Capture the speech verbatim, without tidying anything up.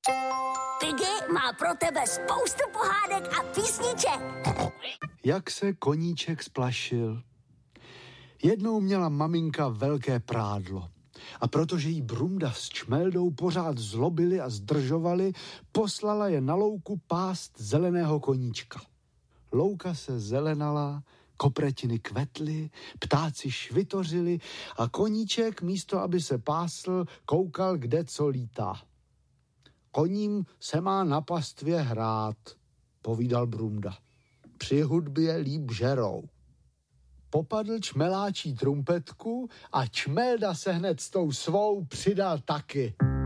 Piggy má pro tebe spoustu pohádek a písniček. Jak se koníček splašil. Jednou měla maminka velké prádlo. A protože jí Brunda s Čmeldou pořád zlobili a zdržovali, poslala je na louku pást zeleného koníčka. Louka se zelenala, kopretiny kvetly, ptáci švitořili a koníček místo, aby se pásl, koukal, kde co lítá. Koním se má na pastvě hrát, povídal Brunda. Při hudbě líp žerou. Popadl čmeláčí trumpetku a Čmelda se hned s tou svou přidal taky.